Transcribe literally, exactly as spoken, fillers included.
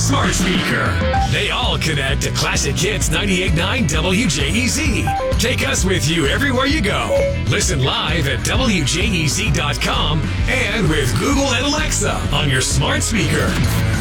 smart speaker. They all connect to Classic Hits ninety-eight point nine W J E Z. Take us with you everywhere you go. Listen live at W J E Z dot com and with Google and Alexa on your smart speaker.